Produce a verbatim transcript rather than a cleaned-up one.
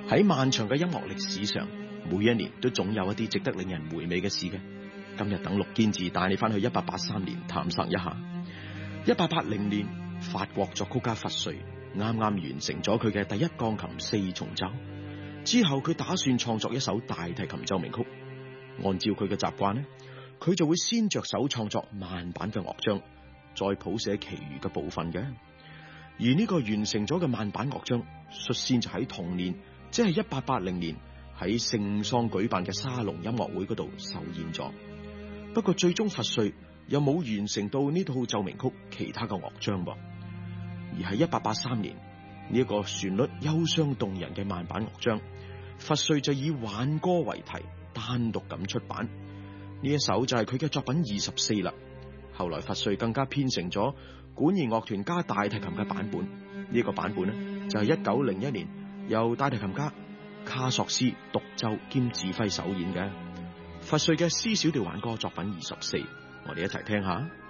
喺漫長嘅音樂歷史上，每一年都總有一啲值得令人回味嘅事嘅。今日等陸堅志帶你翻去一八八三年探索一下。一八八零年，法國作曲家弗瑞啱啱完成咗佢嘅第一鋼琴四重奏，之後佢打算創作一首大提琴奏鳴曲。按照佢嘅習慣呢，佢就會先着手創作慢板嘅樂章，再譜寫其餘嘅部分嘅。而呢個完成咗嘅慢板樂章，率先就喺同年，即係一八八零年喺聖桑舉辦嘅沙龍音樂會嗰度首演咗。不過最終弗瑞又冇完成到呢套奏鳴曲其他嘅樂章噃，而係一八八三年呢一個旋律憂傷動人嘅慢板樂章，弗瑞就以挽歌為題單獨咁出版。呢一首就係佢嘅作品二十四啦。後來弗瑞更加編成咗管弦樂團加大提琴嘅版本，呢、這個版本呢就係一九零一年由大提琴家卡索斯獨奏兼指揮首演嘅弗瑞嘅 C 小調挽歌作品二十四，我哋一齊聽下。